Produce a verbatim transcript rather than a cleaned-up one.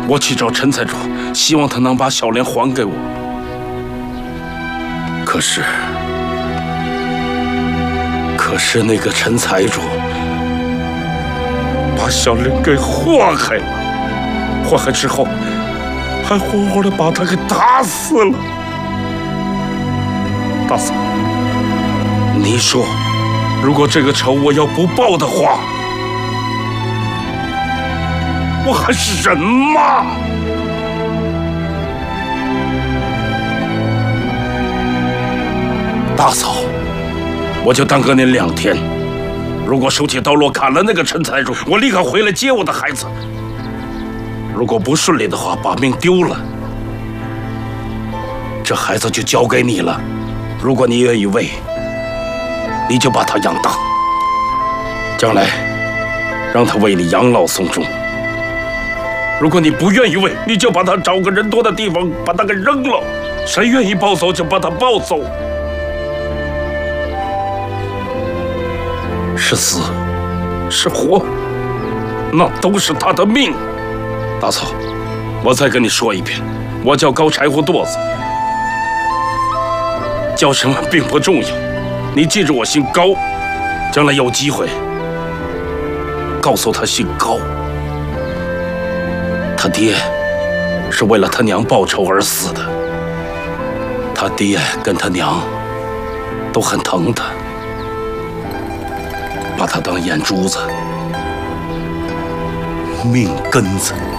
我去找陈财主，希望他能把小莲还给我。可是，可是那个陈财主把小莲给祸害了，祸害之后，还活活的把他给打死了。大嫂，你说，如果这个仇我要不报的话，我还是人吗？大嫂，我就耽搁您两天。如果手起刀落砍了那个陈财主，我立刻回来接我的孩子。如果不顺利的话，把命丢了，这孩子就交给你了。如果你愿意喂，你就把他养大，将来让他为你养老送终。如果你不愿意喂，你就把他找个人多的地方把他给扔了，谁愿意抱走就把他抱走。是死是活，那都是他的命。大嫂，我再跟你说一遍，我叫高柴胡垛子，叫什么并不重要，你记住我姓高，将来有机会告诉他姓高。他爹是为了他娘报仇而死的，他爹跟他娘都很疼他，把他当眼珠子、命根子。